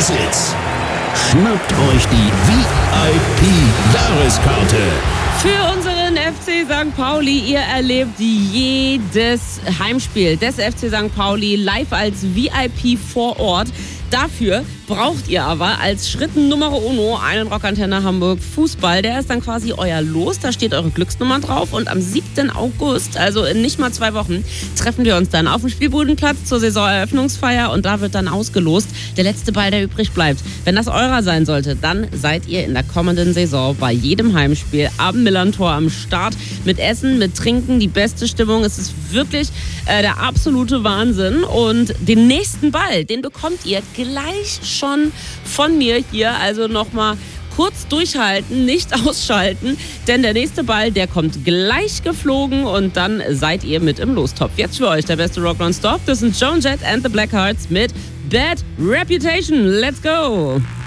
Vollbesitz. Schnappt euch die VIP-Jahreskarte. Für unseren FC St. Pauli, ihr erlebt jedes Heimspiel des FC St. Pauli live als VIP vor Ort. Dafür braucht ihr aber als Schritt Numero uno einen Rockantenne Hamburg Fußball. Der ist dann quasi euer Los, da steht eure Glücksnummer drauf. Und am 7. August, also in nicht mal 2 Wochen, treffen wir uns dann auf dem Spielbudenplatz zur Saisoneröffnungsfeier. Und da wird dann ausgelost der letzte Ball, der übrig bleibt. Wenn das eurer sein sollte, dann seid ihr in der kommenden Saison bei jedem Heimspiel am Millerntor am Start. Mit Essen, mit Trinken, die beste Stimmung. Es ist wirklich der absolute Wahnsinn. Und den nächsten Ball, den bekommt ihr gleich schon von mir hier. Also nochmal kurz durchhalten, nicht ausschalten, denn der nächste Ball, der kommt gleich geflogen und dann seid ihr mit im Lostopf. Jetzt für euch der beste Rock Non-Stop. Das sind Joan Jett and the Blackhearts mit Bad Reputation. Let's go!